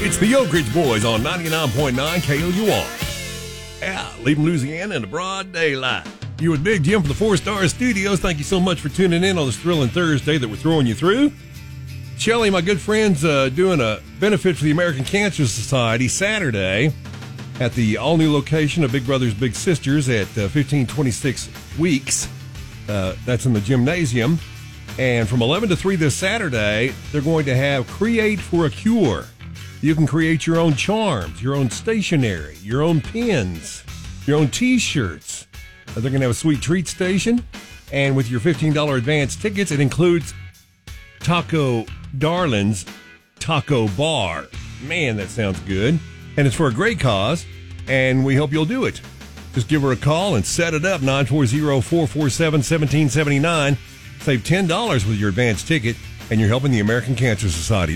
It's the Oak Ridge Boys on 99.9 KLUR. Yeah, leaving Louisiana in the broad daylight. You with Big Jim from the 4 Star Studios. Thank you so much for tuning in on this thrilling Thursday that we're throwing you through. Shelly, my good friend's doing a benefit for the American Cancer Society Saturday at the all-new location of Big Brothers Big Sisters at 1526 Weeks. That's in the gymnasium. And from 11 to 3 this Saturday, they're going to have Create for a Cure. You can create your own charms, your own stationery, your own pins, your own T-shirts. They're going to have a sweet treat station. And with your $15 advance tickets, it includes Taco Darlin's Taco Bar. Man, that sounds good. And it's for a great cause, and we hope you'll do it. Just give her a call and set it up, 940-447-1779. Save $10 with your advance ticket, and you're helping the American Cancer Society,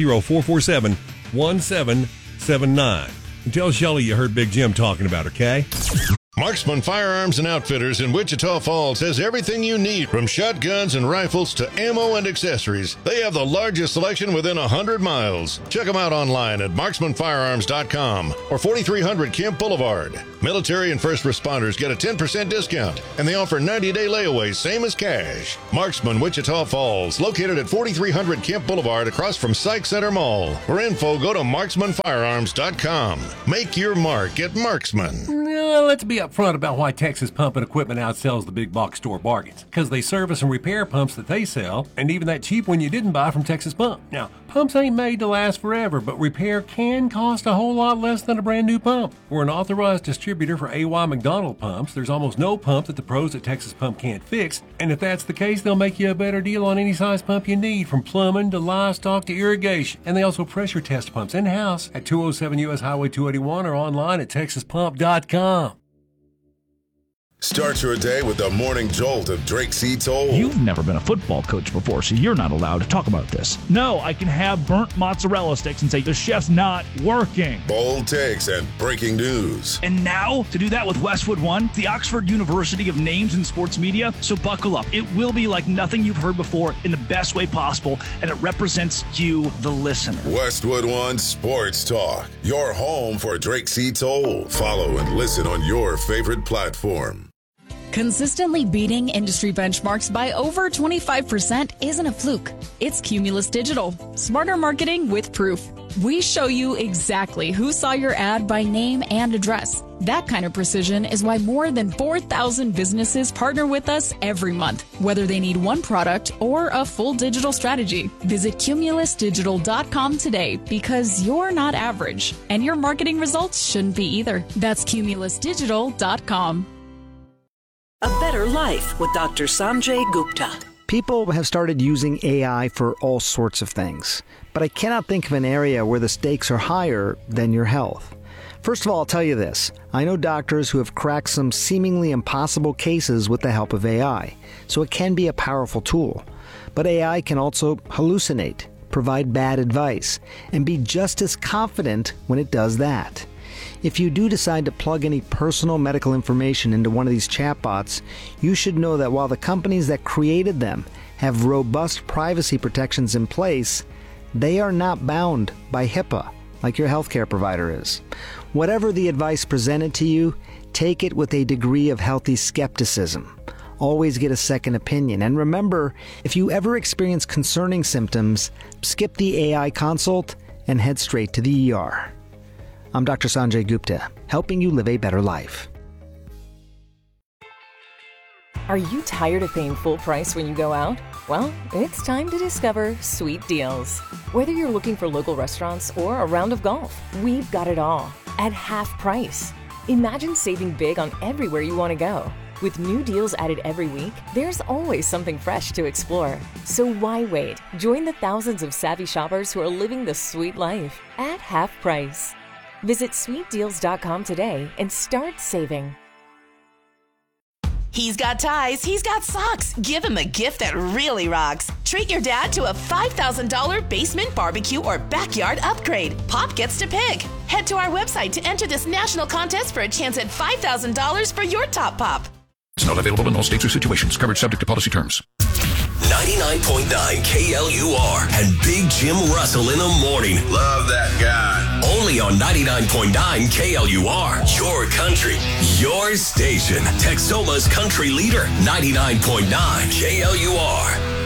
940-447-1779. And tell Shelly you heard Big Jim talking about her, okay? Marksman Firearms and Outfitters in Wichita Falls has everything you need, from shotguns and rifles to ammo and accessories. They have the largest selection within 100 miles. Check them out online at marksmanfirearms.com or 4300 Kemp Boulevard. Military and first responders get a 10% discount, and they offer 90-day layaways, same as cash. Marksman Wichita Falls, located at 4300 Kemp Boulevard across from Sykes Center Mall. For info, go to marksmanfirearms.com. Make your mark at Marksman. Let's be upfront about why Texas Pump and Equipment outsells the big box store bargains. Because they service and repair pumps that they sell, and even that cheap one you didn't buy from Texas Pump. Now, pumps ain't made to last forever, but repair can cost a whole lot less than a brand new pump. We're an authorized distributor for AY McDonald pumps. There's almost no pump that the pros at Texas Pump can't fix, and if that's the case, they'll make you a better deal on any size pump you need, from plumbing to livestock to irrigation. And they also pressure test pumps in-house at 207 U.S. Highway 281 or online at texaspump.com. Start your day with the morning jolt of Drake C. Toll. You've never been a football coach before, so you're not allowed to talk about this. No, I can have burnt mozzarella sticks and say the chef's not working. Bold takes and breaking news. And now, to do that with Westwood One, the Oxford University of Names in Sports Media. So buckle up. It will be like nothing you've heard before in the best way possible, and it represents you, the listener. Westwood One Sports Talk, your home for Drake C. Toll. Follow and listen on your favorite platform. Consistently beating industry benchmarks by over 25% isn't a fluke. It's Cumulus Digital. Smarter marketing with proof. We show you exactly who saw your ad by name and address. That kind of precision is why more than 4,000 businesses partner with us every month, whether they need one product or a full digital strategy. Visit cumulusdigital.com today, because you're not average, and your marketing results shouldn't be either. That's cumulusdigital.com. A Better Life with Dr. Sanjay Gupta. People have started using AI for all sorts of things, but I cannot think of an area where the stakes are higher than your health. First of all, I'll tell you this. I know doctors who have cracked some seemingly impossible cases with the help of AI, so it can be a powerful tool. But AI can also hallucinate, provide bad advice, and be just as confident when it does that. If you do decide to plug any personal medical information into one of these chatbots, you should know that while the companies that created them have robust privacy protections in place, they are not bound by HIPAA like your healthcare provider is. Whatever the advice presented to you, take it with a degree of healthy skepticism. Always get a second opinion. And remember, if you ever experience concerning symptoms, skip the AI consult and head straight to the ER. I'm Dr. Sanjay Gupta, helping you live a better life. Are you tired of paying full price when you go out? Well, it's time to discover Sweet Deals. Whether you're looking for local restaurants or a round of golf, we've got it all at half price. Imagine saving big on everywhere you want to go. With new deals added every week, there's always something fresh to explore. So why wait? Join the thousands of savvy shoppers who are living the sweet life at half price. Visit sweetdeals.com today and start saving. He's got ties, he's got socks. Give him a gift that really rocks. Treat your dad to a $5,000 basement barbecue or backyard upgrade. Pop gets to pick. Head to our website to enter this national contest for a chance at $5,000 for your top pop. It's not available in all states or situations. Coverage subject to policy terms. 99.9 KLUR and Big Jim Russell in the morning. Love that guy. Only on 99.9 KLUR. Your country, your station. Texoma's country leader, 99.9 KLUR.